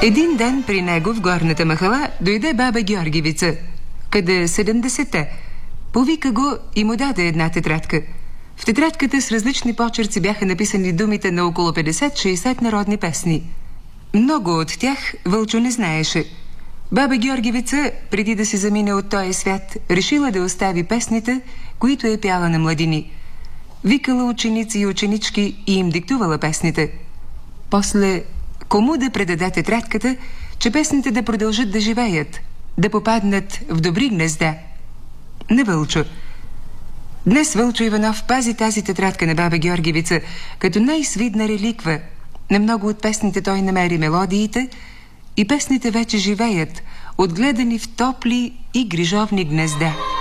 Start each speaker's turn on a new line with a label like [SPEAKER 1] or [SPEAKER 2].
[SPEAKER 1] Един ден при него в горната махала дойде баба Георгиевица, къде 70-те. Повика го и му даде една тетрадка. В тетрадката с различни почерци бяха написани думите на около 50-60 народни песни. Много от тях Вълчо не знаеше. Баба Георгиевица, преди да се замине от този свят, решила да остави песните, които е пяла на младини. Викала ученици и ученички и им диктувала песните. После кому да предаде тетрадката, че песните да продължат да живеят, да попаднат в добри гнезда? На Вълчо. Днес Вълчо Иванов пази тази тетрадка на баба Георгиевица като най-свидна реликва. На много от песните той намери мелодиите и песните вече живеят, отгледани в топли и грижовни гнезда.